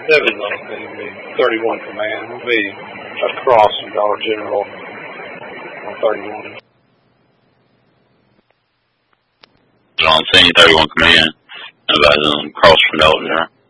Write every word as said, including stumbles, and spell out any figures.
That was the thirty-one Command. It'll be across from Dollar General on thirty-one. On scene, thirty-one Command. About um, across from Dollar General.